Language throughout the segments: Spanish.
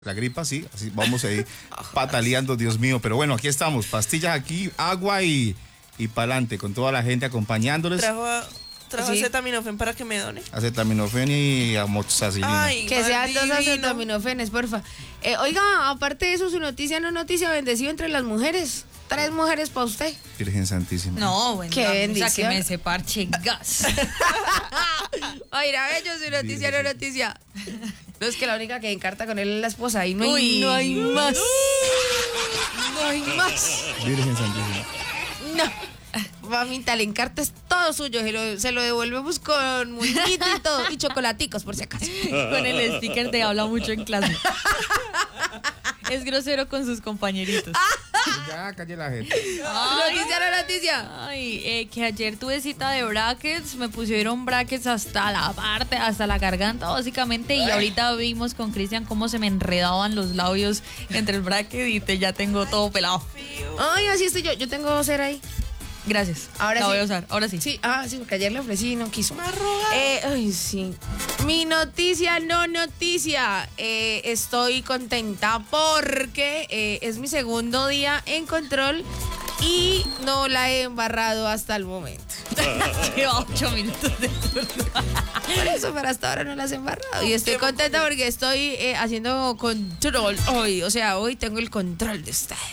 La gripa, sí, así vamos a ir pataleando, Dios mío. Pero bueno, aquí estamos, pastillas aquí, agua y pa'lante, con toda la gente acompañándoles. Trajo Sí. acetaminofén para que me done. Acetaminofén y amoxicilina. Ay, Que sean divino. dos acetaminofenes, porfa. Oiga, aparte de eso, su noticia no noticia, bendecido entre las mujeres. 3 mujeres para usted. Virgen Santísima. No, bueno, Qué bendición. sáqueme ese parche gas. Oiga, bello, su noticia no noticia. No, es que la única que encarta con él es la esposa y no hay, Uy. no hay más. No hay más. Virgen Santísima. No. Mamita, el encarta es todo suyo. Se lo devolvemos con muñequito y todo. Y chocolaticos, por si acaso. Con el sticker de habla mucho en clase. Es grosero con sus compañeritos. Ya, calle la gente. Noticia no noticia. Ay, que ayer tuve cita de brackets, me pusieron brackets hasta la parte, hasta la garganta básicamente, y ahorita vimos con Cristian cómo se me enredaban los labios entre el bracket y ya tengo todo pelado. Ay, así estoy yo. Yo tengo cera ahí. Gracias. Ahora la sí. voy a usar, ahora sí. Sí, sí, porque ayer le ofrecí y no quiso. Ay, sí. Mi noticia, no noticia. Estoy contenta porque es mi segundo día en control y no la he embarrado hasta el momento. Lleva 8 minutos de turno. Por eso, pero hasta ahora no las he embarrado. Y estoy contenta porque estoy haciendo control hoy. O sea, hoy tengo el control de ustedes.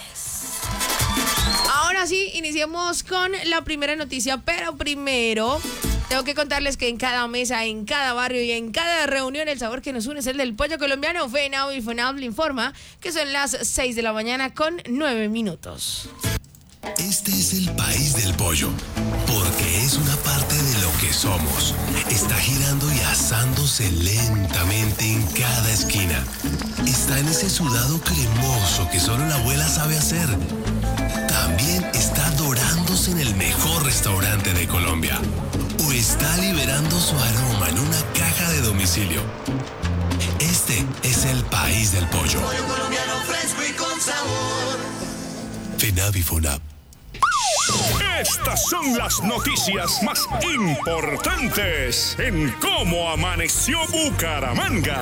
Ahora sí, iniciemos con la primera noticia, pero primero tengo que contarles que en cada mesa, en cada barrio y en cada reunión el sabor que nos une es el del pollo colombiano. FENAV y FONAV le informa que son las 6 de la mañana con 9 minutos. Este es el país del pollo, porque es una parte de lo que somos. Está girando y asándose lentamente en cada esquina. Está en ese sudado cremoso que solo la abuela sabe hacer. También está dorándose en el mejor restaurante de Colombia. O está liberando su aroma en una caja de domicilio. Este es el país del pollo. Pollo colombiano fresco y con sabor. FENAV y FONAV. Estas son las noticias más importantes en cómo amaneció Bucaramanga.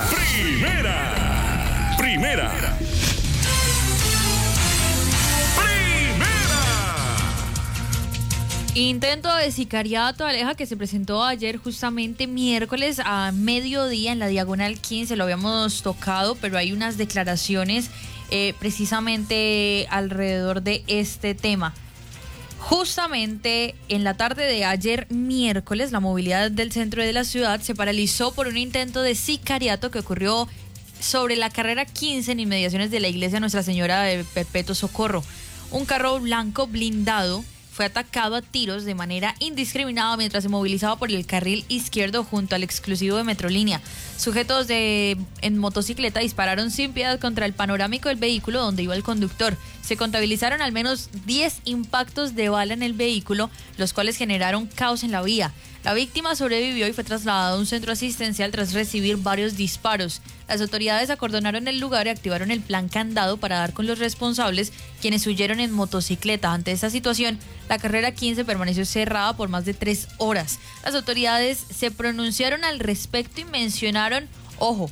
Primera. Intento de sicariato, Aleja, que se presentó ayer justamente miércoles a mediodía en la Diagonal 15, lo habíamos tocado, pero hay unas declaraciones precisamente alrededor de este tema. Justamente en la tarde de ayer miércoles, la movilidad del centro de la ciudad se paralizó por un intento de sicariato que ocurrió sobre la carrera 15 en inmediaciones de la iglesia Nuestra Señora de Perpetuo Socorro. Un carro blanco blindado fue atacado a tiros de manera indiscriminada mientras se movilizaba por el carril izquierdo junto al exclusivo de Metrolínea. Sujetos en motocicleta dispararon sin piedad contra el panorámico del vehículo donde iba el conductor. Se contabilizaron al menos 10 impactos de bala en el vehículo, los cuales generaron caos en la vía. La víctima sobrevivió y fue trasladada a un centro asistencial tras recibir varios disparos. Las autoridades acordonaron el lugar y activaron el plan candado para dar con los responsables, quienes huyeron en motocicleta. Ante esta situación, la carrera 15 permaneció cerrada por más de 3 horas. Las autoridades se pronunciaron al respecto y mencionaron, ojo,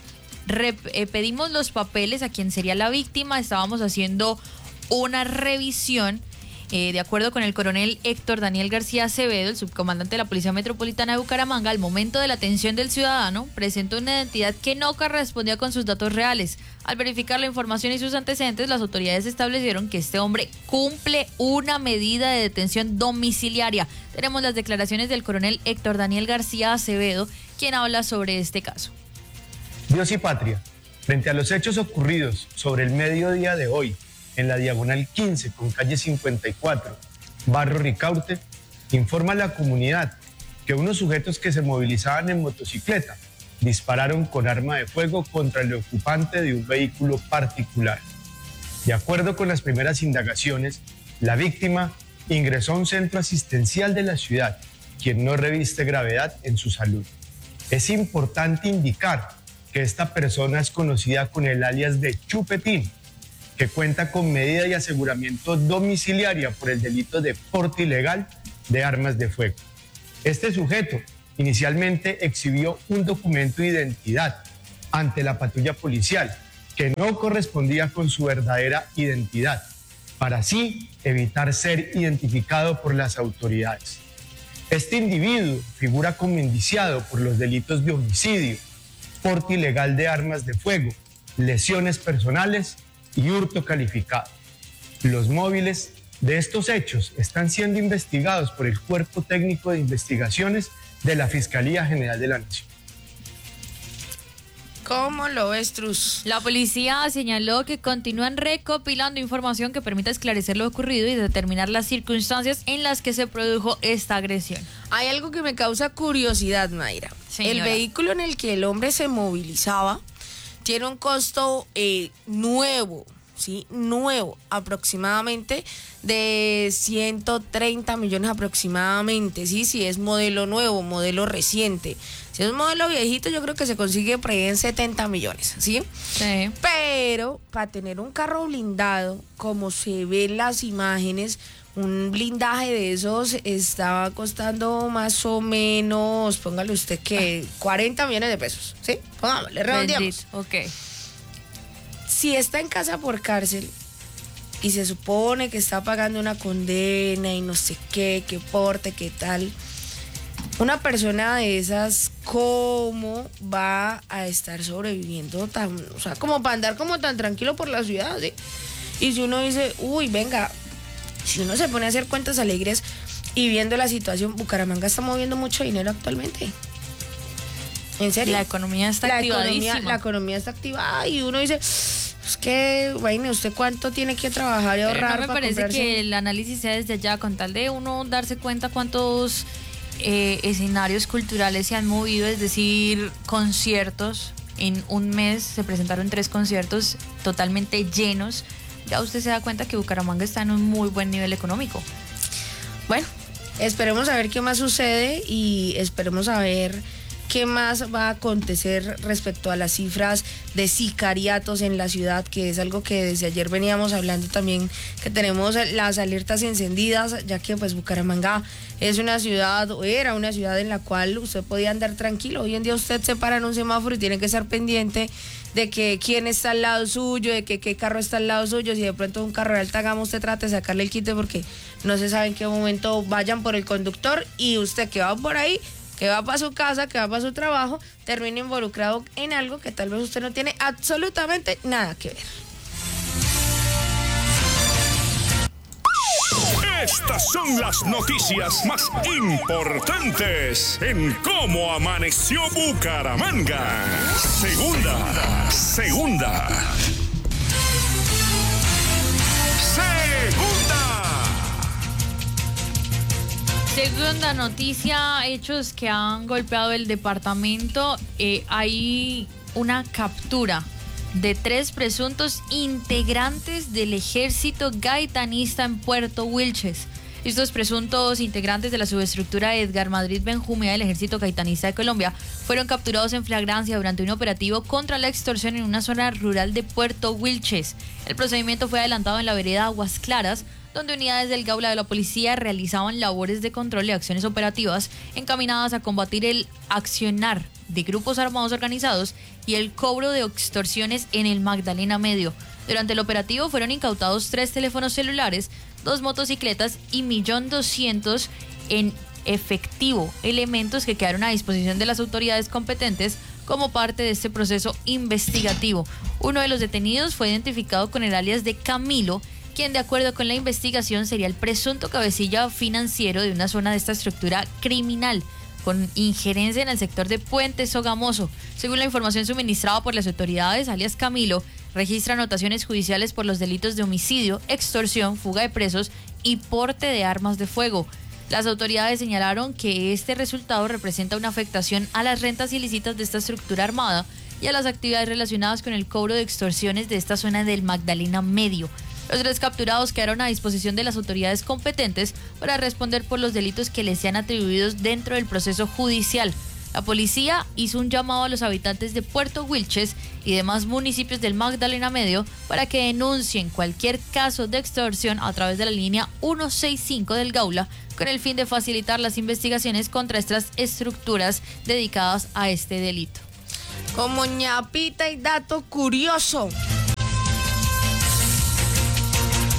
pedimos los papeles a quien sería la víctima, estábamos haciendo una revisión. De acuerdo con el coronel Héctor Daniel García Acevedo, el subcomandante de la Policía Metropolitana de Bucaramanga, al momento de la atención del ciudadano, presentó una identidad que no correspondía con sus datos reales. Al verificar la información y sus antecedentes, las autoridades establecieron que este hombre cumple una medida de detención domiciliaria. Tenemos las declaraciones del coronel Héctor Daniel García Acevedo, quien habla sobre este caso. Dios y patria, frente a los hechos ocurridos sobre el mediodía de hoy, en la Diagonal 15 con calle 54, barrio Ricaurte, informa a la comunidad que unos sujetos que se movilizaban en motocicleta dispararon con arma de fuego contra el ocupante de un vehículo particular. De acuerdo con las primeras indagaciones, la víctima ingresó a un centro asistencial de la ciudad, quien no reviste gravedad en su salud. Es importante indicar que esta persona es conocida con el alias de Chupetín, que cuenta con medida y aseguramiento domiciliaria por el delito de porte ilegal de armas de fuego. Este sujeto inicialmente exhibió un documento de identidad ante la patrulla policial que no correspondía con su verdadera identidad, para así evitar ser identificado por las autoridades. Este individuo figura como indiciado por los delitos de homicidio, porte ilegal de armas de fuego, lesiones personales y hurto calificado. Los móviles de estos hechos están siendo investigados por el Cuerpo Técnico de Investigaciones de la Fiscalía General de la Nación. ¿Cómo lo ves, Trus? La policía señaló que continúan recopilando información que permita esclarecer lo ocurrido y determinar las circunstancias en las que se produjo esta agresión. Hay algo que me causa curiosidad, Mayra. Señora. El vehículo en el que el hombre se movilizaba tiene un costo nuevo, ¿sí? Nuevo, aproximadamente de 130 millones aproximadamente, ¿sí? Si es modelo nuevo, modelo reciente. Si es un modelo viejito, yo creo que se consigue por ahí en 70 millones, ¿sí? Sí. Pero para tener un carro blindado, como se ve en las imágenes, un blindaje de esos estaba costando más o menos, póngale usted que 40 millones de pesos, ¿sí? Pongámosle, redondeamos. Bendito. Ok. Si está en casa por cárcel y se supone que está pagando una condena y no sé qué porte, qué tal, una persona de esas, ¿cómo va a estar sobreviviendo tan, o sea, como para andar como tan tranquilo por la ciudad, ¿sí? Y si uno dice, uy, venga, si uno se pone a hacer cuentas alegres y viendo la situación, Bucaramanga está moviendo mucho dinero actualmente. ¿En serio? La economía está activadísima. La economía está activada y uno dice, es que, bueno, ¿usted cuánto tiene que trabajar y Pero ahorrar no me para parece comprarse? que el análisis sea desde allá, con tal de uno darse cuenta cuántos escenarios culturales se han movido, es decir, conciertos. En un mes se presentaron 3 conciertos totalmente llenos. Ya usted se da cuenta que Bucaramanga está en un muy buen nivel económico. Bueno, esperemos a ver qué más sucede y esperemos a ver qué más va a acontecer respecto a las cifras de sicariatos en la ciudad, que es algo que desde ayer veníamos hablando también, que tenemos las alertas encendidas, ya que pues Bucaramanga es una ciudad, o era una ciudad en la cual usted podía andar tranquilo. Hoy en día usted se para en un semáforo y tiene que estar pendiente de que quién está al lado suyo, de que qué carro está al lado suyo. Si de pronto un carro de alta gama usted trate de sacarle el quite porque no se sabe en qué momento vayan por el conductor y usted que va por ahí, que va para su casa, que va para su trabajo, termina involucrado en algo que tal vez usted no tiene absolutamente nada que ver. Estas son las noticias más importantes en Cómo Amaneció Bucaramanga. Segunda. Segunda noticia, hechos que han golpeado el departamento. Hay una captura de 3 presuntos integrantes del ejército gaitanista en Puerto Wilches. Estos presuntos integrantes de la subestructura Edgar Madrid Benjumea del Ejército Gaitanista de Colombia fueron capturados en flagrancia durante un operativo contra la extorsión en una zona rural de Puerto Wilches. El procedimiento fue adelantado en la vereda Aguas Claras, donde unidades del Gaula de la policía realizaban labores de control y acciones operativas encaminadas a combatir el accionar de grupos armados organizados y el cobro de extorsiones en el Magdalena Medio. Durante el operativo fueron incautados 3 teléfonos celulares, 2 motocicletas y 1.200.000 en efectivo, elementos que quedaron a disposición de las autoridades competentes como parte de este proceso investigativo. Uno de los detenidos fue identificado con el alias de Camilo, quien de acuerdo con la investigación sería el presunto cabecilla financiero de una zona de esta estructura criminal con injerencia en el sector de Puente Sogamoso. Según la información suministrada por las autoridades, alias Camilo registra anotaciones judiciales por los delitos de homicidio, extorsión, fuga de presos y porte de armas de fuego. Las autoridades señalaron que este resultado representa una afectación a las rentas ilícitas de esta estructura armada y a las actividades relacionadas con el cobro de extorsiones de esta zona del Magdalena Medio. Los 3 capturados quedaron a disposición de las autoridades competentes para responder por los delitos que les sean atribuidos dentro del proceso judicial. La policía hizo un llamado a los habitantes de Puerto Wilches y demás municipios del Magdalena Medio para que denuncien cualquier caso de extorsión a través de la línea 165 del Gaula, con el fin de facilitar las investigaciones contra estas estructuras dedicadas a este delito. Como ñapita y dato curioso,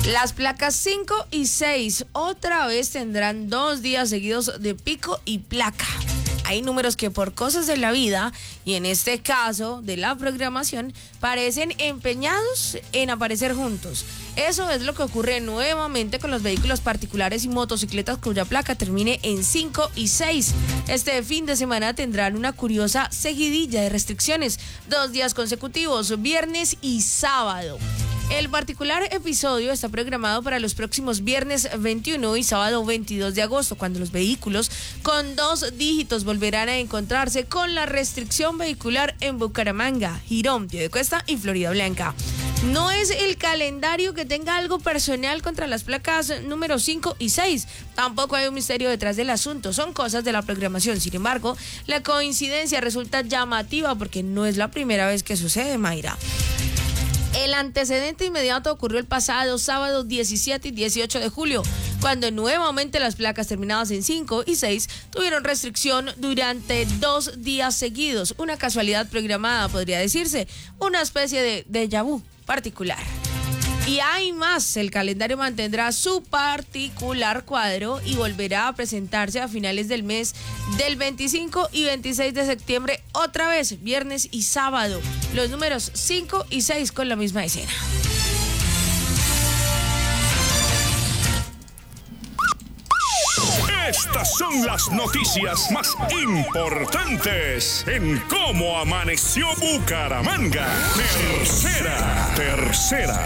Las placas 5 y 6 otra vez tendrán 2 días seguidos de pico y placa. Hay números que por cosas de la vida, y en este caso de la programación, parecen empeñados en aparecer juntos. Eso es lo que ocurre nuevamente con los vehículos particulares y motocicletas cuya placa termine en 5 y 6. Este fin de semana tendrán una curiosa seguidilla de restricciones, 2 días consecutivos, viernes y sábado. El particular episodio está programado para los próximos viernes 21 y sábado 22 de agosto, cuando los vehículos con 2 dígitos volverán a encontrarse con la restricción vehicular en Bucaramanga, Girón, Piedecuesta y Florida Blanca. No es el calendario que tenga algo personal contra las placas número 5 y 6. Tampoco hay un misterio detrás del asunto. Son cosas de la programación. Sin embargo, la coincidencia resulta llamativa porque no es la primera vez que sucede, Mayra. El antecedente inmediato ocurrió el pasado sábado 17 y 18 de julio, cuando nuevamente las placas terminadas en 5 y 6 tuvieron restricción durante 2 días seguidos. Una casualidad programada, podría decirse, una especie de déjà vu particular. Y hay más, el calendario mantendrá su particular cuadro y volverá a presentarse a finales del mes del 25 y 26 de septiembre, otra vez, viernes y sábado. Los números 5 y 6 con la misma escena. Estas son las noticias más importantes en Cómo Amaneció Bucaramanga. Tercera.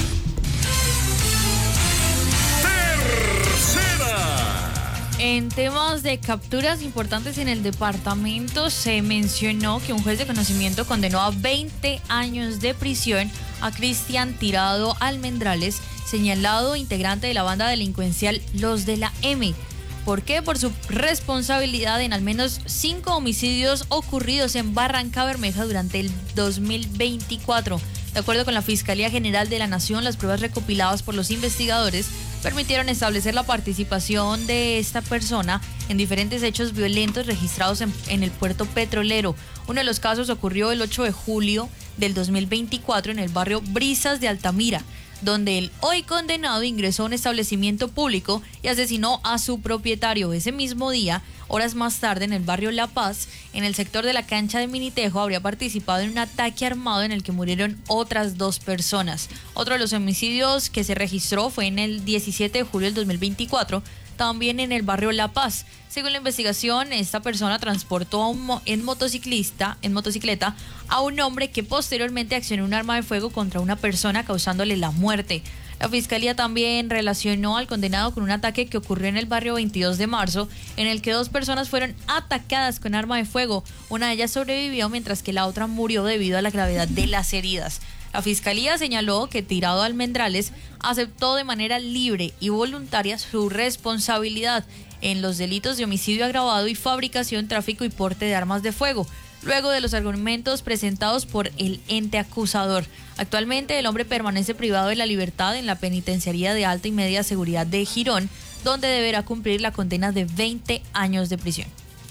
En temas de capturas importantes en el departamento, se mencionó que un juez de conocimiento condenó a 20 años de prisión a Cristian Tirado Almendrales, señalado integrante de la banda delincuencial Los de la M. ¿Por qué? Por su responsabilidad en al menos 5 homicidios ocurridos en Barranca Bermeja durante el 2024. De acuerdo con la Fiscalía General de la Nación, las pruebas recopiladas por los investigadores permitieron establecer la participación de esta persona en diferentes hechos violentos registrados en el puerto petrolero. Uno de los casos ocurrió el 8 de julio del 2024 en el barrio Brisas de Altamira, donde el hoy condenado ingresó a un establecimiento público y asesinó a su propietario. Ese mismo día, horas más tarde, en el barrio La Paz, en el sector de la cancha de Minitejo, habría participado en un ataque armado en el que murieron otras 2 personas. Otro de los homicidios que se registró fue en el 17 de julio del 2024, también en el barrio La Paz. Según la investigación, esta persona transportó en motocicleta a un hombre que posteriormente accionó un arma de fuego contra una persona, causándole la muerte. La Fiscalía también relacionó al condenado con un ataque que ocurrió en el barrio 22 de marzo, en el que 2 personas fueron atacadas con arma de fuego. Una de ellas sobrevivió, mientras que la otra murió debido a la gravedad de las heridas. La Fiscalía señaló que Tirado Almendrales aceptó de manera libre y voluntaria su responsabilidad en los delitos de homicidio agravado y fabricación, tráfico y porte de armas de fuego, luego de los argumentos presentados por el ente acusador. Actualmente el hombre permanece privado de la libertad en la penitenciaría de alta y media seguridad de Girón, donde deberá cumplir la condena de 20 años de prisión.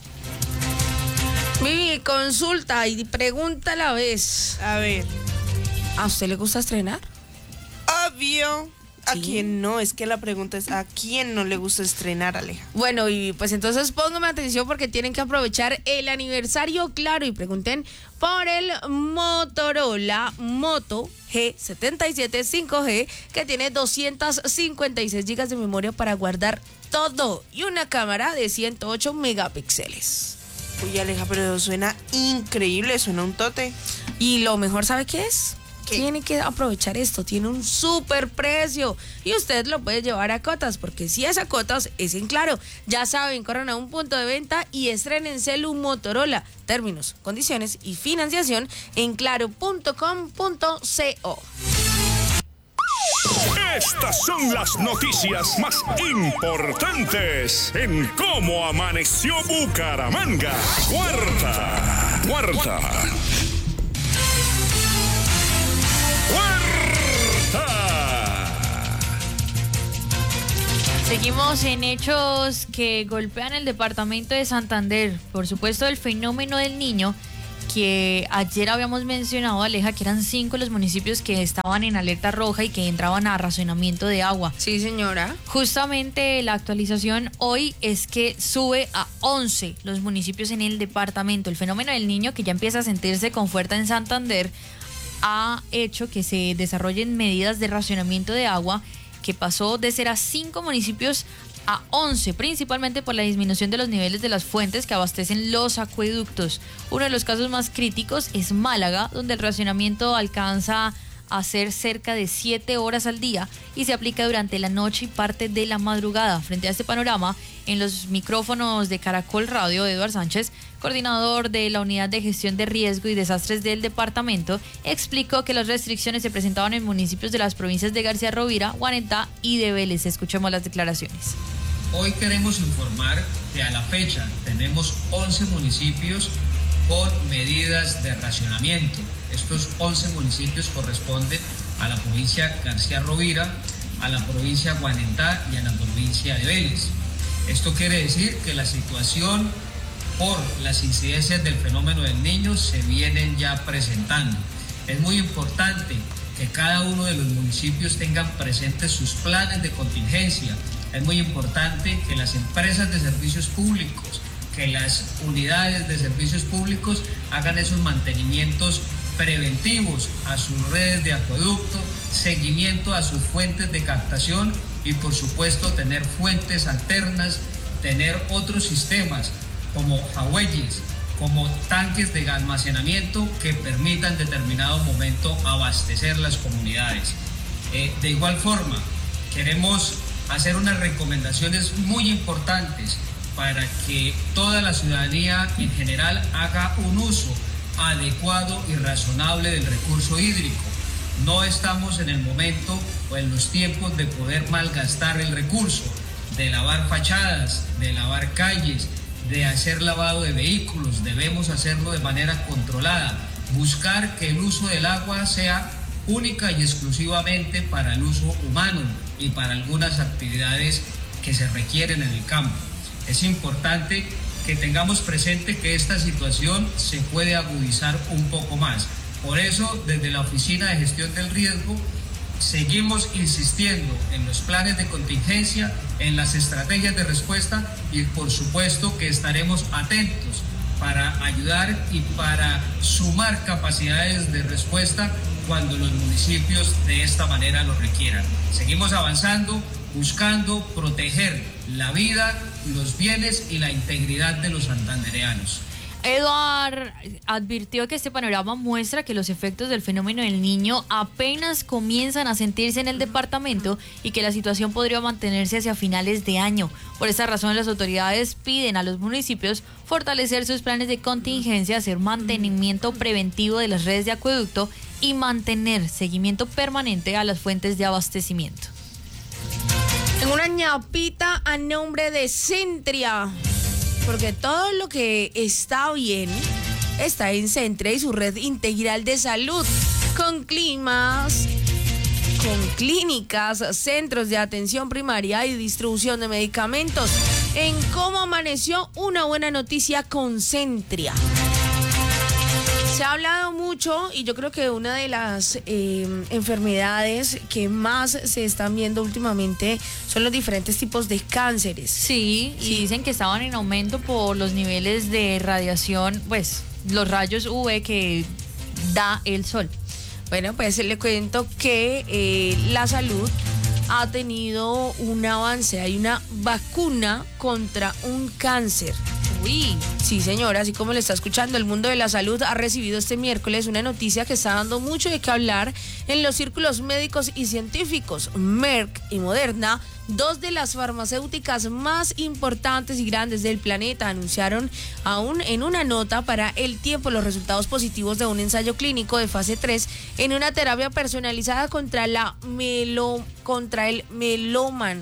Mi consulta y pregunta a la vez. A ver. ¿A usted le gusta estrenar? Obvio. ¿A Sí. quién no? Es que la pregunta es ¿a quién no le gusta estrenar, Aleja? Bueno, y pues entonces póngame atención porque tienen que aprovechar el aniversario, claro, y pregunten por el Motorola Moto G77 5G, que tiene 256 GB de memoria para guardar todo y una cámara de 108 megapíxeles. Uy, Aleja, pero suena increíble, suena un tote. Y lo mejor, ¿sabe qué es? ¿Qué? Tiene que aprovechar esto, tiene un súper precio y usted lo puede llevar a Cotas, porque si es a Cotas es en Claro. Ya saben, corran a un punto de venta y estrenen celu Motorola. Términos, condiciones y financiación en claro.com.co. Estas son las noticias más importantes en Cómo Amaneció Bucaramanga. Cuarta. Seguimos en hechos que golpean el departamento de Santander. Por supuesto, el fenómeno del Niño, porque ayer habíamos mencionado, Aleja, que eran 5 los municipios que estaban en alerta roja y que entraban a racionamiento de agua. Sí, señora. Justamente la actualización hoy es que sube a 11 los municipios en el departamento. El fenómeno del Niño, que ya empieza a sentirse con fuerza en Santander, ha hecho que se desarrollen medidas de racionamiento de agua que pasó de ser a 5 municipios a 11, principalmente por la disminución de los niveles de las fuentes que abastecen los acueductos. Uno de los casos más críticos es Málaga, donde el racionamiento alcanza a ser cerca de 7 horas al día y se aplica durante la noche y parte de la madrugada. Frente a este panorama, en los micrófonos de Caracol Radio, Eduardo Sánchez, coordinador de la Unidad de Gestión de Riesgo y Desastres del departamento, explicó que las restricciones se presentaban en municipios de las provincias de García Rovira, Guarentá y de Vélez. Escuchemos las declaraciones. Hoy queremos informar que a la fecha tenemos 11 municipios con medidas de racionamiento. Estos 11 municipios corresponden a la provincia García Rovira, a la provincia Guarentá y a la provincia de Vélez. Esto quiere decir que la situación por las incidencias del fenómeno del Niño se vienen ya presentando. Es muy importante que cada uno de los municipios tengan presentes sus planes de contingencia. Es muy importante que las empresas de servicios públicos, que las unidades de servicios públicos hagan esos mantenimientos preventivos a sus redes de acueducto, seguimiento a sus fuentes de captación y por supuesto tener fuentes alternas, tener otros sistemas como jagüeyes, como tanques de almacenamiento que permitan en determinado momento abastecer las comunidades. De igual forma, queremos hacer unas recomendaciones muy importantes para que toda la ciudadanía en general haga un uso adecuado y razonable del recurso hídrico. No estamos en el momento o en los tiempos de poder malgastar el recurso, de lavar fachadas, de lavar calles, de hacer lavado de vehículos. Debemos hacerlo de manera controlada, buscar que el uso del agua sea única y exclusivamente para el uso humano y para algunas actividades que se requieren en el campo. Es importante que tengamos presente que esta situación se puede agudizar un poco más. Por eso, desde la Oficina de Gestión del Riesgo, seguimos insistiendo en los planes de contingencia, en las estrategias de respuesta y por supuesto que estaremos atentos para ayudar y para sumar capacidades de respuesta cuando los municipios de esta manera lo requieran. Seguimos avanzando, buscando proteger la vida, los bienes y la integridad de los santandereanos. Eduard advirtió que este panorama muestra que los efectos del fenómeno del Niño apenas comienzan a sentirse en el departamento y que la situación podría mantenerse hacia finales de año. Por esta razón, las autoridades piden a los municipios fortalecer sus planes de contingencia, hacer mantenimiento preventivo de las redes de acueducto y mantener seguimiento permanente a las fuentes de abastecimiento. En una ñapita a nombre de Centria, porque todo lo que está bien está en Centria y su red integral de salud, con climas, con clínicas, centros de atención primaria y distribución de medicamentos. En Cómo Amaneció, una buena noticia con Centria. Se ha hablado mucho y yo creo que una de las enfermedades que más se están viendo últimamente son los diferentes tipos de cánceres. Sí, y dicen que estaban en aumento por los niveles de radiación, pues los rayos UV que da el sol. Bueno, pues le cuento que la salud ha tenido un avance, hay una vacuna contra un cáncer. Uy. Sí, señora, así como le está escuchando, el mundo de la salud ha recibido este miércoles una noticia que está dando mucho de qué hablar en los círculos médicos y científicos. Merck y Moderna, dos de las farmacéuticas más importantes y grandes del planeta, anunciaron aún en una nota para El Tiempo los resultados positivos de un ensayo clínico de fase 3 en una terapia personalizada contra el melómano.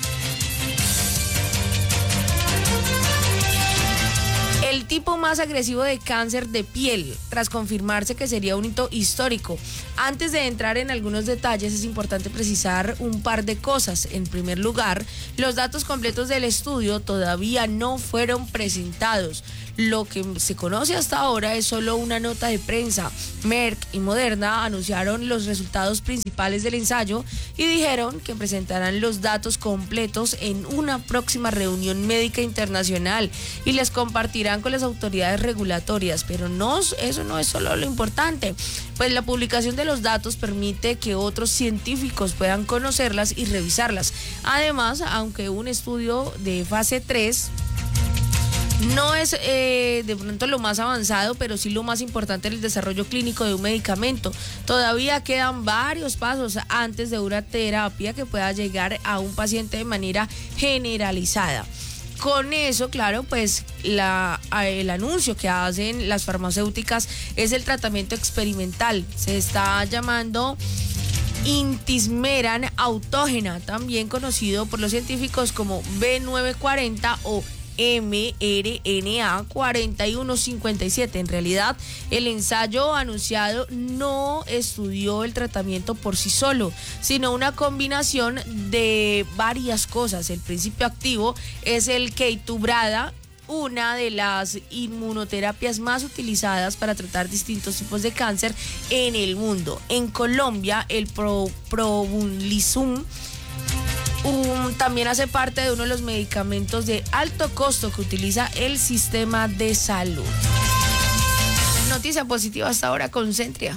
El tipo más agresivo de cáncer de piel, tras confirmarse que sería un hito histórico. Antes de entrar en algunos detalles, es importante precisar un par de cosas. En primer lugar, los datos completos del estudio todavía no fueron presentados. Lo que se conoce hasta ahora es solo una nota de prensa. Merck y Moderna anunciaron los resultados principales del ensayo y dijeron que presentarán los datos completos en una próxima reunión médica internacional y les compartirán con las autoridades regulatorias. Pero eso no es solo lo importante, pues la publicación de los datos permite que otros científicos puedan conocerlas y revisarlas. Además, aunque un estudio de fase 3 no es de pronto lo más avanzado, pero sí lo más importante en el desarrollo clínico de un medicamento, todavía quedan varios pasos antes de una terapia que pueda llegar a un paciente de manera generalizada. Con eso, claro, pues el anuncio que hacen las farmacéuticas es el tratamiento experimental. Se está llamando intismeran autógena, también conocido por los científicos como B940 o mRNA 4157. En realidad, el ensayo anunciado no estudió el tratamiento por sí solo, sino una combinación de varias cosas. El principio activo es el Keytruda, una de las inmunoterapias más utilizadas para tratar distintos tipos de cáncer en el mundo. En Colombia, el Probumlisum también hace parte de uno de los medicamentos de alto costo que utiliza el sistema de salud. Noticia positiva hasta ahora con Centria.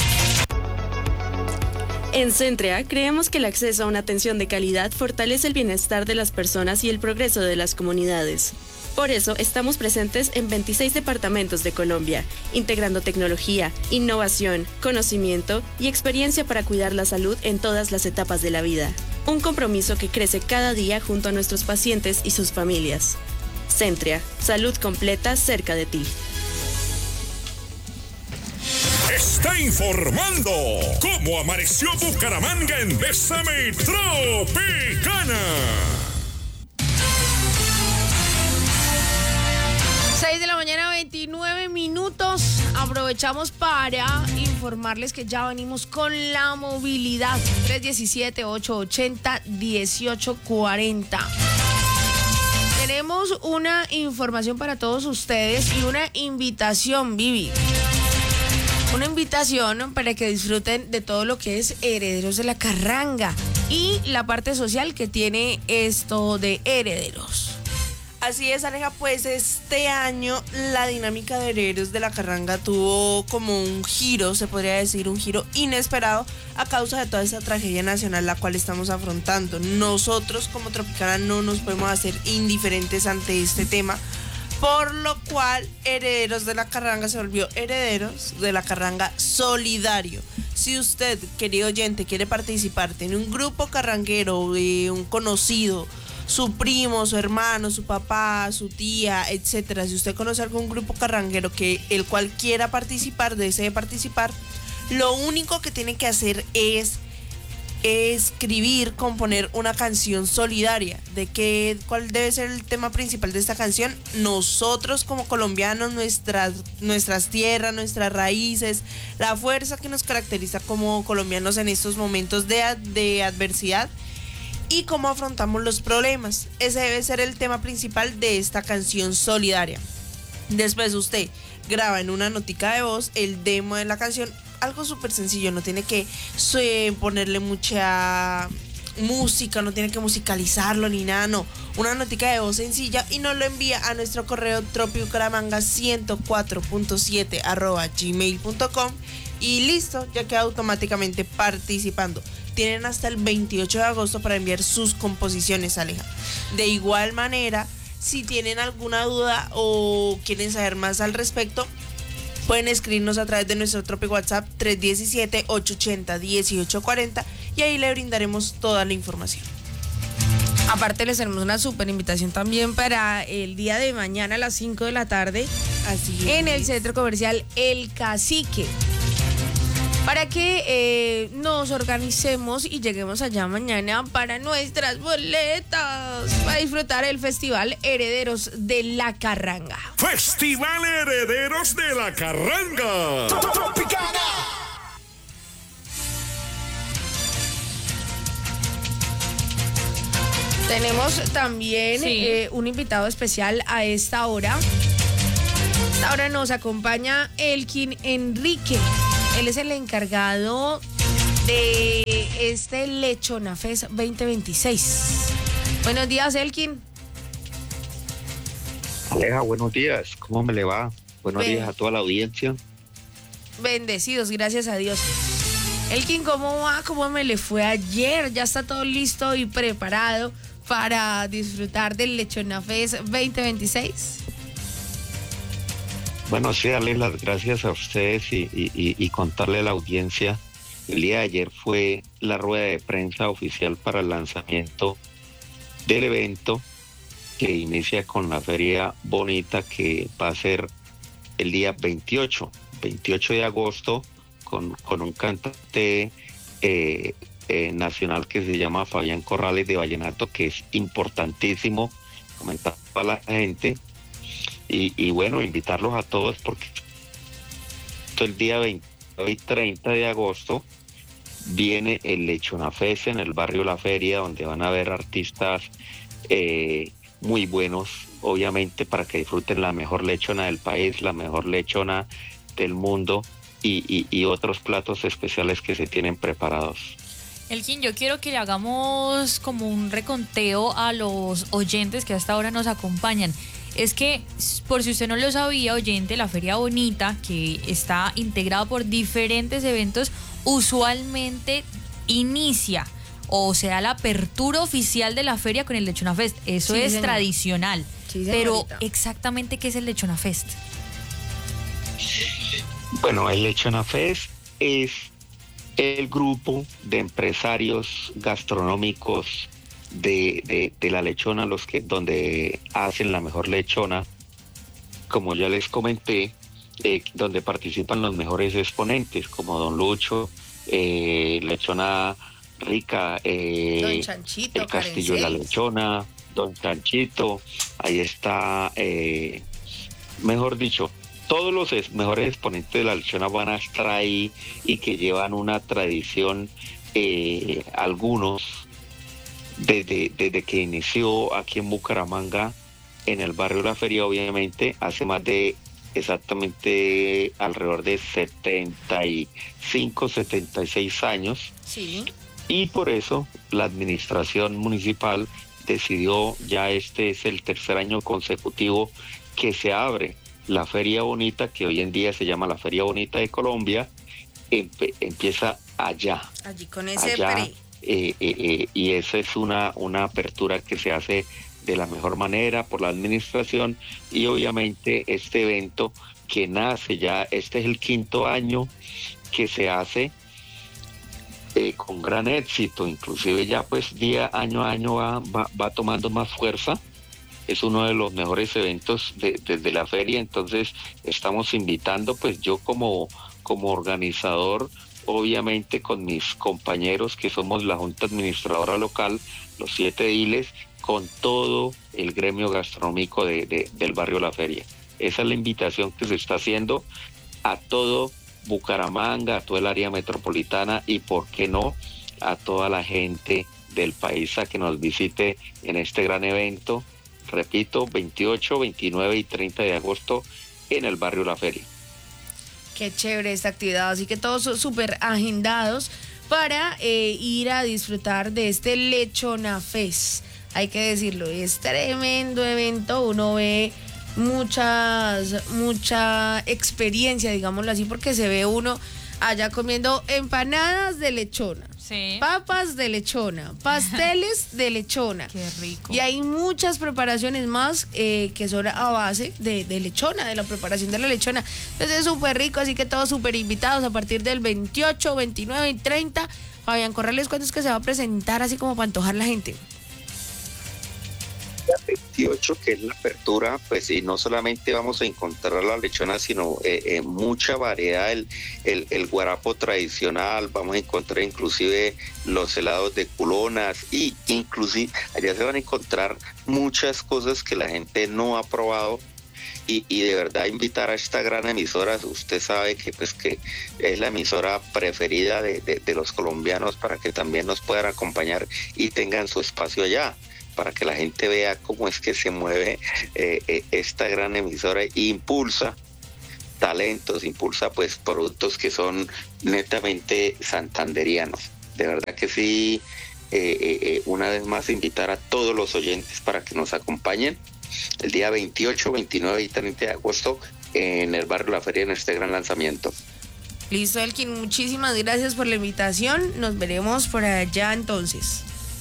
En Centria creemos que el acceso a una atención de calidad fortalece el bienestar de las personas y el progreso de las comunidades. Por eso estamos presentes en 26 departamentos de Colombia, integrando tecnología, innovación, conocimiento y experiencia para cuidar la salud en todas las etapas de la vida. Un compromiso que crece cada día junto a nuestros pacientes y sus familias. Centria, salud completa cerca de ti. Está informando cómo amaneció Bucaramanga en Bésame Tropicana. 6 de la mañana, 29 minutos. Aprovechamos para informarles que ya venimos con la movilidad. 317-880-1840. Tenemos una información para todos ustedes y una invitación, Vivi. Una invitación para que disfruten de todo lo que es Herederos de la Carranga y la parte social que tiene esto de Herederos. Así es, Aleja, pues este año la dinámica de Herederos de la Carranga tuvo como un giro, se podría decir, un giro inesperado a causa de toda esa tragedia nacional la cual estamos afrontando. Nosotros como Tropicana no nos podemos hacer indiferentes ante este tema, por lo cual Herederos de la Carranga se volvió Herederos de la Carranga Solidario. Si usted, querido oyente, quiere participar en un grupo carranguero de un conocido, su primo, su hermano, su papá, su tía, etcétera, si usted conoce algún grupo carranguero el cual quiera participar, desee participar, lo único que tiene que hacer es escribir, componer una canción solidaria. ¿Cuál debe ser el tema principal de esta canción? Nosotros como colombianos, nuestras tierras, nuestras raíces, la fuerza que nos caracteriza como colombianos en estos momentos de adversidad y cómo afrontamos los problemas. Ese debe ser el tema principal de esta canción solidaria. Después usted graba en una notica de voz el demo de la canción, algo súper sencillo, no tiene que ponerle mucha música, no tiene que musicalizarlo ni nada, no, una notica de voz sencilla y nos lo envía a nuestro correo tropibucaramanga104.7@gmail.com y listo, ya queda automáticamente participando. Tienen hasta el 28 de agosto para enviar sus composiciones, Aleja. De igual manera, si tienen alguna duda o quieren saber más al respecto, pueden escribirnos a través de nuestro Tropic WhatsApp 317-880-1840 y ahí le brindaremos toda la información. Aparte les tenemos una súper invitación también para el día de mañana a las 5 de la tarde. Así es. En el Centro Comercial El Cacique, para que nos organicemos y lleguemos allá mañana para nuestras boletas, para disfrutar el Festival Herederos de la Carranga. Festival Herederos de la Carranga. Tropicana. Tenemos también un invitado especial a esta hora. Hasta ahora nos acompaña Elkin Enrique. Él es el encargado de este Lechona Fest 2026. Buenos días, Elkin. Aleja, buenos días. ¿Cómo me le va? Buenos días a toda la audiencia. Bendecidos, gracias a Dios. Elkin, ¿cómo va? ¿Cómo me le fue ayer? ¿Ya está todo listo y preparado para disfrutar del Lechona Fest 2026? Bueno, sí, darle las gracias a ustedes y contarle a la audiencia. El día de ayer fue la rueda de prensa oficial para el lanzamiento del evento que inicia con la Feria Bonita, que va a ser el día 28 de agosto, con un cantante nacional que se llama Fabián Corrales de Vallenato, que es importantísimo comentar para la gente. Y bueno, invitarlos a todos porque el día 20 y 30 de agosto viene el Lechona Fest en el barrio La Feria, donde van a haber artistas muy buenos, obviamente, para que disfruten la mejor lechona del país, la mejor lechona del mundo y otros platos especiales que se tienen preparados. Elkin, yo quiero que le hagamos como un reconteo a los oyentes que hasta ahora nos acompañan. Es que, por si usted no lo sabía, oyente, la Feria Bonita, que está integrada por diferentes eventos, usualmente inicia o se da la apertura oficial de la feria con el Lechona Fest. Eso sí, es señor. Tradicional. Sí, pero exactamente, ¿qué es el Lechona Fest? Bueno, el Lechona Fest es el grupo de empresarios gastronómicos de la lechona, donde hacen la mejor lechona, como ya les comenté, donde participan los mejores exponentes, como Don Lucho, Lechona Rica, Don Chanchito, el Castillo de la Lechona, Don Chanchito, ahí está, mejor dicho, todos los mejores exponentes de la lechona van a estar ahí y que llevan una tradición, algunos, desde que inició aquí en Bucaramanga, en el barrio La Feria, obviamente, hace más de exactamente alrededor de 75, 76 años. Sí. Y por eso la administración municipal decidió, ya este es el tercer año consecutivo que se abre la Feria Bonita, que hoy en día se llama la Feria Bonita de Colombia, empieza allá. Allí con ese y esa es una apertura que se hace de la mejor manera por la administración, y obviamente este evento que nace ya, este es el 5º año que se hace con gran éxito, inclusive ya pues año a año va tomando más fuerza. Es uno de los mejores eventos de la feria, entonces estamos invitando, pues yo como organizador, obviamente con mis compañeros que somos la Junta Administradora Local, los 7 ediles, con todo el gremio gastronómico del barrio La Feria. Esa es la invitación que se está haciendo a todo Bucaramanga, a toda el área metropolitana y, por qué no, a toda la gente del país a que nos visite en este gran evento. Repito, 28, 29 y 30 de agosto en el barrio La Feria. Qué chévere esta actividad, así que todos son súper agendados para ir a disfrutar de este Lechona Fest. Hay que decirlo, es tremendo evento, uno ve mucha experiencia, digámoslo así, porque se ve uno allá comiendo empanadas de lechona, sí, papas de lechona, pasteles de lechona. Qué rico. Y hay muchas preparaciones más que son a base de lechona, de la preparación de la lechona. Entonces es súper rico, así que todos súper invitados a partir del 28, 29 y 30. Fabián Corrales, ¿cuándo es que se va a presentar así como para antojar la gente? 28, que es la apertura, pues, y no solamente vamos a encontrar la lechona, sino mucha variedad, el guarapo tradicional, vamos a encontrar inclusive los helados de culonas, y inclusive allá se van a encontrar muchas cosas que la gente no ha probado. Y de verdad invitar a esta gran emisora, usted sabe que pues que es la emisora preferida de los colombianos, para que también nos puedan acompañar y tengan su espacio allá, para que la gente vea cómo es que se mueve esta gran emisora e impulsa talentos, impulsa pues productos que son netamente santanderianos. De verdad que sí, una vez más invitar a todos los oyentes para que nos acompañen el día 28, 29 y 30 de agosto en el barrio La Feria en este gran lanzamiento. Listo, Elkin, muchísimas gracias por la invitación. Nos veremos por allá entonces.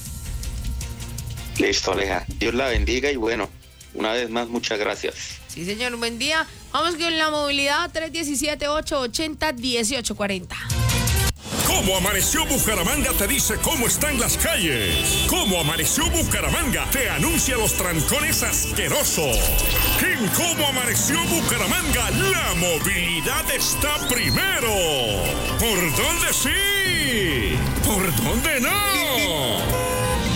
Listo, Aleja. Dios la bendiga y bueno, una vez más, muchas gracias. Sí, señor, buen día. Vamos con la movilidad 317-880-1840. ¿Cómo amaneció Bucaramanga? Te dice cómo están las calles. ¿Cómo amaneció Bucaramanga? Te anuncia los trancones asquerosos. En ¿Cómo amaneció Bucaramanga? La movilidad está primero. ¿Por dónde sí? ¿Por dónde no?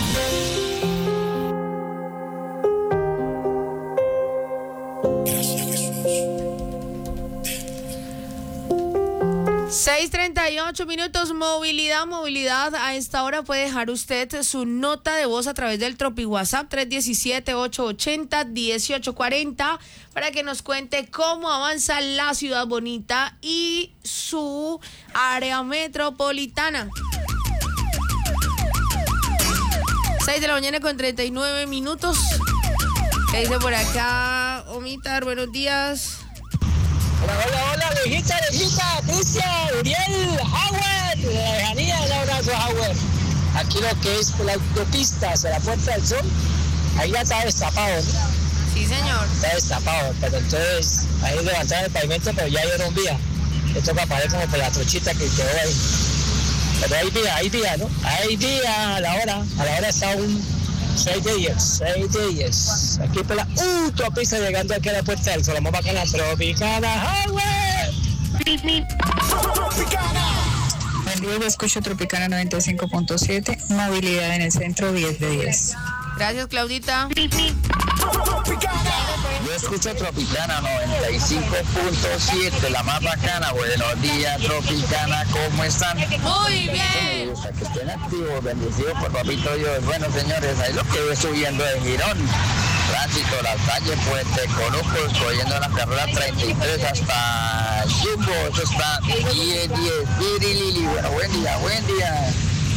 6:38 minutos, movilidad. A esta hora puede dejar usted su nota de voz a través del Tropi WhatsApp 317-880-1840 para que nos cuente cómo avanza la ciudad bonita y su área metropolitana. 6 de la mañana con 39 minutos. ¿Qué dice por acá? Omitar, buenos días. Hola, viejita, Cristian, Uriel, Howard, de la lejanía, un abrazo, Howard. Aquí lo que es la autopista hacia la Puerta del Sol, ahí ya está destapado, ¿no? Sí, señor. Está destapado, pero entonces ahí levantaron el pavimento, pero ya dieron vía. Le toca parar como por la trochita que quedó ahí. Pero hay vía, ¿no? Hay vía a la hora está un 6 de 10. Aquí por la autopista llegando aquí a la Puerta del Sol. Vamos acá a la Tropicana Highway. Buen día, yo escucho Tropicana 95.7, movilidad en el centro 10 de 10. Gracias, Claudita. Yo escucho Tropicana 95.7, la más bacana. Buenos días, Tropicana, ¿cómo están? Muy bien. Que estén activos, bendecidos por Papito Dios. Bueno, señores, ahí lo que voy subiendo de Girón. Tránsito, Las Calles, Puente Corucos, cogiendo la carrera 33 hasta Jumbo. Eso está 10. Lili, bueno, buen día.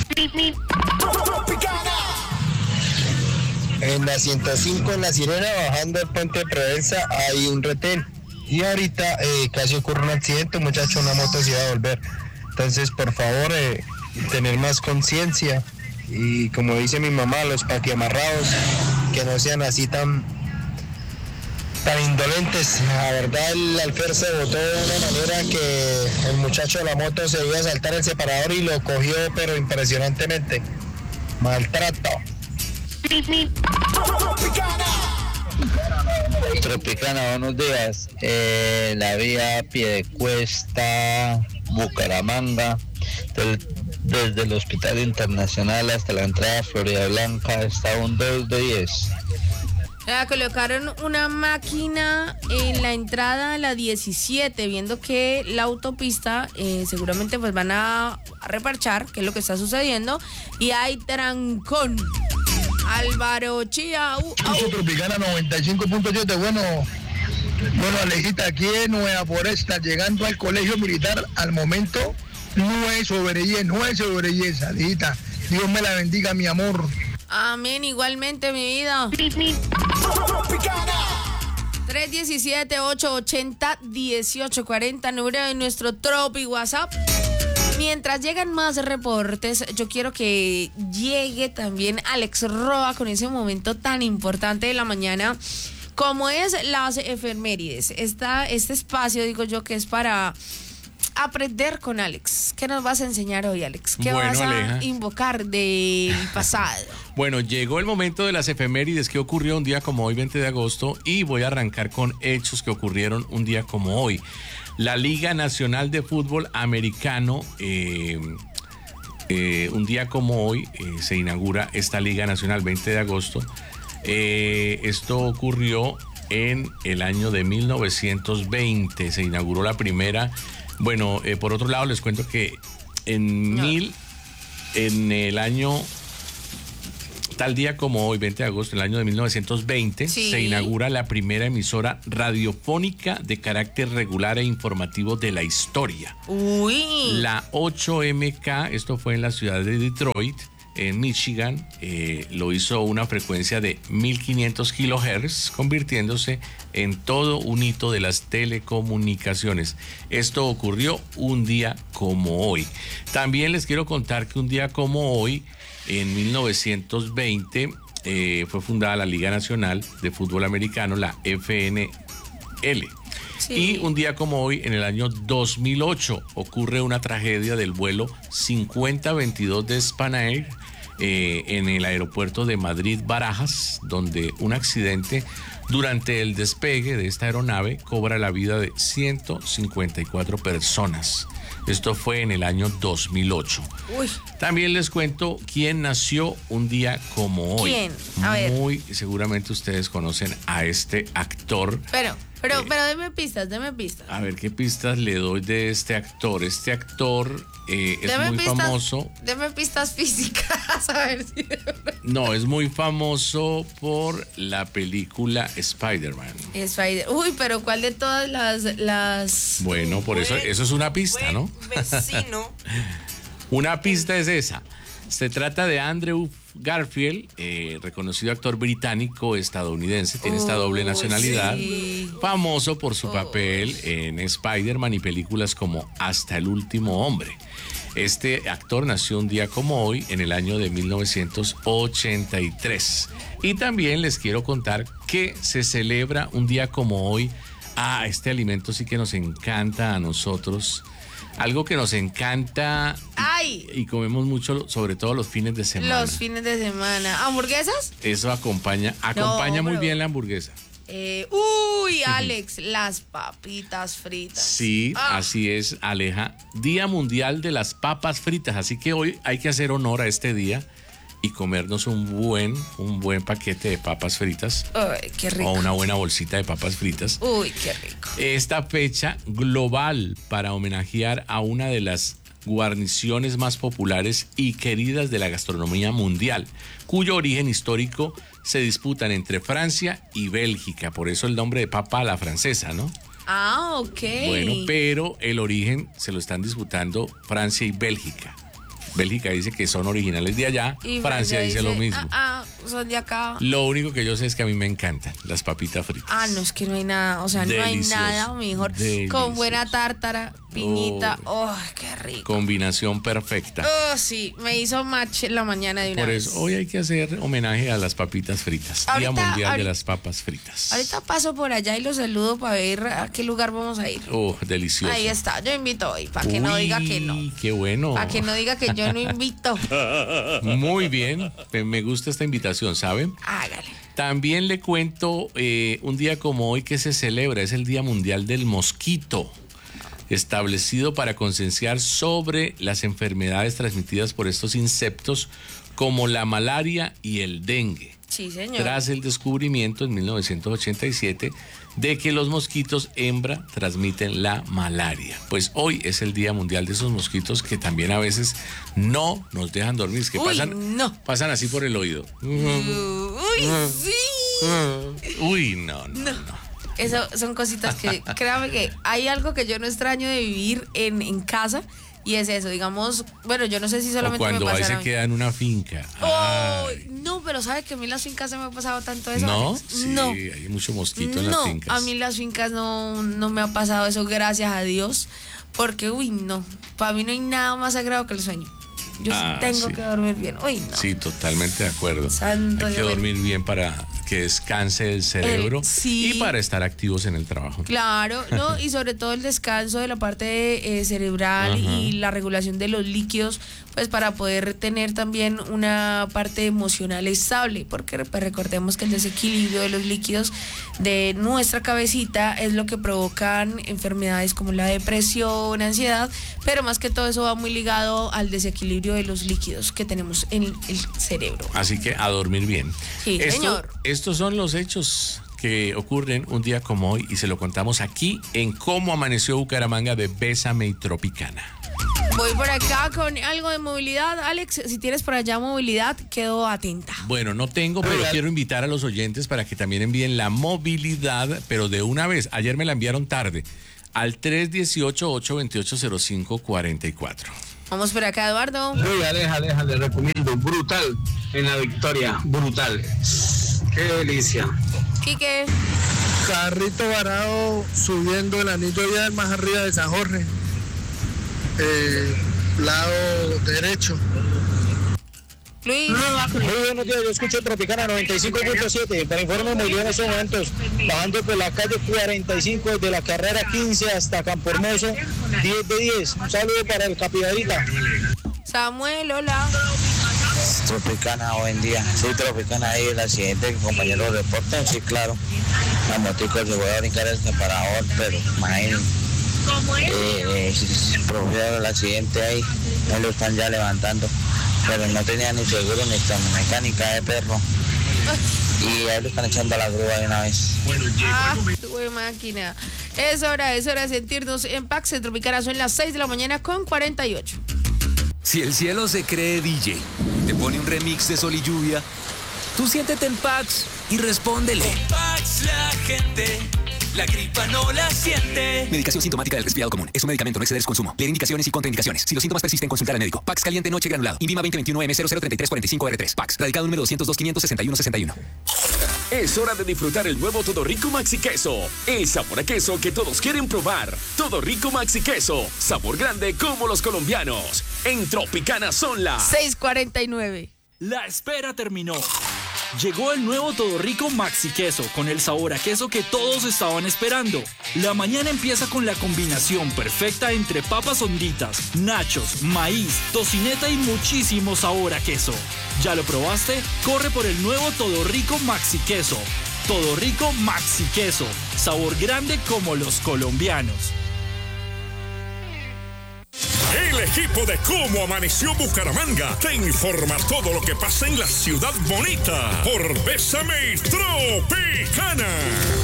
En la 105, en La Sirena, bajando el puente de Provenza, hay un retén. Y ahorita casi ocurre un accidente, un muchacho, una moto se iba a volver. Entonces, por favor, tener más conciencia. Y como dice mi mamá, los patiamarrados, que no sean así tan indolentes. La verdad, el alfer se botó de una manera que el muchacho de la moto se iba a saltar el separador y lo cogió, pero impresionantemente. Maltrato. Tropicana, buenos días. La vía Piedecuesta, Bucaramanga, desde el Hospital Internacional hasta la entrada a Florida Blanca, está un 2 de 10. Colocaron una máquina en la entrada a la 17, viendo que la autopista seguramente pues van a reparchar, que es lo que está sucediendo, y hay trancón. Álvaro Chía. Tropicana 95.7. Bueno, Alejita, aquí en Nueva Foresta, llegando al colegio militar, al momento no es sobre belleza, Alejita. Dios me la bendiga, mi amor. Amén, igualmente, mi vida. 317-880-1840, número de nuestro Tropi WhatsApp. Mientras llegan más reportes, yo quiero que llegue también Alex Roa con ese momento tan importante de la mañana, como es las efemérides. Este espacio, digo yo, que es para aprender con Alex. ¿Qué nos vas a enseñar hoy, Alex? ¿Qué vas a Aleja, invocar del pasado? Bueno, llegó el momento de las efemérides que ocurrió un día como hoy, 20 de agosto, y voy a arrancar con hechos que ocurrieron un día como hoy. La Liga Nacional de Fútbol Americano, un día como hoy, se inaugura esta Liga Nacional, 20 de agosto. Esto ocurrió en el año de 1920, se inauguró la primera. Bueno, por otro lado les cuento que en el año Tal día como hoy, 20 de agosto del año de 1920, se inaugura la primera emisora radiofónica de carácter regular e informativo de la historia. La 8MK, esto fue en la ciudad de Detroit, en Michigan, lo hizo una frecuencia de 1500 kilohertz, convirtiéndose en todo un hito de las telecomunicaciones. Esto ocurrió un día como hoy. También les quiero contar que un día como hoy, en 1920, fue fundada la Liga Nacional de Fútbol Americano, la FNL. Y un día como hoy, en el año 2008, ocurre una tragedia del vuelo 5022 de Spanair en el aeropuerto de Madrid-Barajas, donde un accidente durante el despegue de esta aeronave cobra la vida de 154 personas. Esto fue en el año 2008. También les cuento quién nació un día como hoy. ¿Quién? A ver. Muy seguramente ustedes conocen a este actor. Pero deme pistas. A ver, ¿qué pistas le doy de este actor? Este actor es muy famoso. Deme pistas físicas, a ver si... No, es muy famoso por la película Spider-Man. Uy, pero ¿cuál de todas las... Bueno, por eso es una pista, ¿no? Vecino. Una pista es esa. Se trata de Andrew Garfield, reconocido actor británico estadounidense, tiene esta doble nacionalidad, famoso por su papel en Spider-Man y películas como Hasta el último hombre. Este actor nació un día como hoy, en el año de 1983. Y también les quiero contar que se celebra un día como hoy. Este alimento sí que nos encanta a nosotros. Algo que nos encanta y comemos mucho, sobre todo los fines de semana. Los fines de semana. ¿Hamburguesas? Eso acompaña muy bien la hamburguesa. Alex, las papitas fritas. Sí, así es, Aleja. Día Mundial de las Papas Fritas. Así que hoy hay que hacer honor a este día y comernos un buen paquete de papas fritas. Uy, qué rico. O una buena bolsita de papas fritas. Uy, qué rico. Esta fecha global para homenajear a una de las guarniciones más populares y queridas de la gastronomía mundial, cuyo origen histórico se disputan entre Francia y Bélgica. Por eso el nombre de papa a la francesa, ¿no? Ok. Bueno, pero el origen se lo están disputando Francia y Bélgica. Bélgica dice que son originales de allá, y Francia dice lo mismo. Son de acá. Lo único que yo sé es que a mí me encantan las papitas fritas. No, es que no hay nada, no hay nada mejor. Delicioso. Con buena tártara, piñita, qué rico. Combinación perfecta. Sí, me hizo match en la mañana de una vez. Por eso hoy hay que hacer homenaje a las papitas fritas. Día Mundial de las Papas Fritas. Ahorita paso por allá y los saludo para ver a qué lugar vamos a ir. Delicioso. Ahí está, yo invito hoy, para que no diga que no. Qué bueno. Para que no diga que yo no invito. Muy bien, me gusta esta invitación, ¿saben? Hágale. También le cuento un día como hoy que se celebra, es el Día Mundial del Mosquito, establecido para concienciar sobre las enfermedades transmitidas por estos insectos como la malaria y el dengue. Sí, señor. Tras el descubrimiento en 1987 de que los mosquitos hembra transmiten la malaria. Pues hoy es el Día Mundial de esos mosquitos que también a veces no nos dejan dormir, que pasan así por el oído. No. Eso son cositas que, créame que hay algo que yo no extraño de vivir en casa. Y es eso, digamos, bueno, yo no sé si solamente cuando me pasa. se queda en una finca. No, pero ¿sabe que a mí las fincas se me ha pasado tanto eso? ¿No? Sí, hay mucho mosquito en las fincas. A mí las fincas no me ha pasado eso, gracias a Dios. Porque, para mí no hay nada más sagrado que el sueño. Yo tengo que dormir bien. No. Sí, totalmente de acuerdo. Hay que dormir bien para que descanse el cerebro y para estar activos en el trabajo. Claro, ¿no? Y sobre todo el descanso de la parte cerebral y la regulación de los líquidos, pues para poder tener también una parte emocional estable, porque pues, recordemos que el desequilibrio de los líquidos de nuestra cabecita es lo que provocan enfermedades como la depresión, ansiedad, pero más que todo eso va muy ligado al desequilibrio de los líquidos que tenemos en el cerebro. Así que a dormir bien. Sí, señor. Estos son los hechos que ocurren un día como hoy y se lo contamos aquí en Cómo Amaneció Bucaramanga de Bésame y Tropicana. Voy por acá con algo de movilidad. Alex, si tienes por allá movilidad, quedo atenta. Bueno, no tengo, pero quiero invitar a los oyentes para que también envíen la movilidad, pero de una vez. Ayer me la enviaron tarde, al 318-828-0544. Vamos por acá, Eduardo. Uy, Aleja, le recomiendo. Brutal en la Victoria, brutal. Qué delicia. Quique. Carrito varado subiendo el anillo ya más arriba de San Jorge. Lado derecho. Luis. Muy buenos días, yo escucho Tropicana 95.7. Para informe muy bien en estos momentos, bajando por la calle 45 desde la carrera 15 hasta Campo Hermoso, 10 de 10. Un saludo para el Capibarita. Samuel, hola. Tropicana, buen día. Sí, Tropicana, ahí el accidente que compañeros reportan, sí, claro. La motico se voy a brincar el separador, pero imagínense. Produjeron el accidente ahí, no lo están ya levantando, pero no tenía ni seguro ni mecánica de perro. Y ahí lo están echando a la grúa de una vez. Tuve máquina. Es hora de sentirnos en Pax Tropicana. Son las 6 de la mañana con 48. Si el cielo se cree DJ, te pone un remix de Sol y Lluvia, tú siéntete en Pax y respóndele. En Pax la gente, la gripa no la siente. Medicación sintomática del resfriado común. Es un medicamento, no exceder su consumo. Leer indicaciones y contraindicaciones. Si los síntomas persisten, consultar al médico. Pax caliente noche granulado. Invima 2021M003345R3. Pax. Radicado número 202-561-61. Es hora de disfrutar el nuevo Todo Rico Maxi Queso. El sabor a queso que todos quieren probar. Todo Rico Maxi Queso. Sabor grande como los colombianos. En Tropicana son las 6:49. La espera terminó. Llegó el nuevo Todo Rico Maxi Queso con el sabor a queso que todos estaban esperando. La mañana empieza con la combinación perfecta entre papas honditas, nachos, maíz, tocineta y muchísimo sabor a queso. ¿Ya lo probaste? Corre por el nuevo Todo Rico Maxi Queso. Todo Rico Maxi Queso. Sabor grande como los colombianos. El equipo de Cómo Amaneció Bucaramanga te informa todo lo que pasa en la ciudad bonita por Bésame Tropicana.